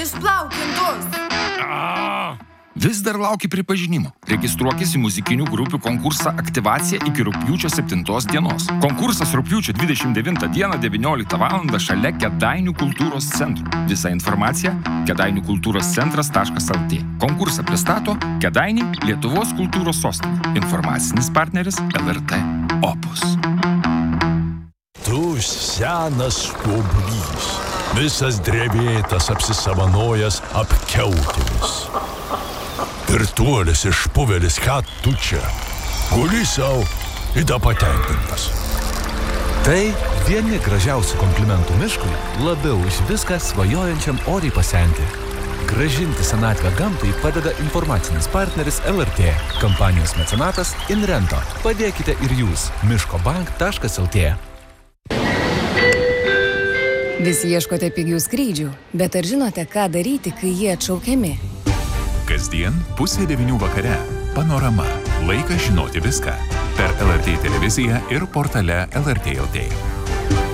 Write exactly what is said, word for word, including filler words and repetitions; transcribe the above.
išplaukintus. Vis dar lauki pripažinimo. Registruokis į muzikinių grupių konkursą Aktyvacija iki rugpjūčio septintos dienos. Konkursas rugpjūčio dvidešimt devintą dieną devynioliktą valandą šalia Kėdainių kultūros centro. Visa informacija kėdainių kultūros centras taškas lt. Konkursą pristato Kėdainiai Lietuvos kultūros sostinė. Informacinis partneris L R T Opus. Tu senas stuobrys, visas drevėtas apsisavanojęs apkiautėmis. Virtuolis išpuvelis, ką tu čia? Guli sau, įda patenkintas. Tai vieni gražiausių komplimentų miškui, labiau už viską svajojančiam oriai pasenti. Gražinti senatvę gamtai padeda informacinis partneris L R T. Kampanijos mecenatas Inrento. Padėkite ir jūs. miškobank taškas lt. Vis ieškote pigių skrydžių, bet ar žinote, ką daryti, kai jie atšaukiami? Kasdien pusė devynių vakare. Panorama. Laikas žinoti viską. Per L R T televiziją ir portale L R T L T.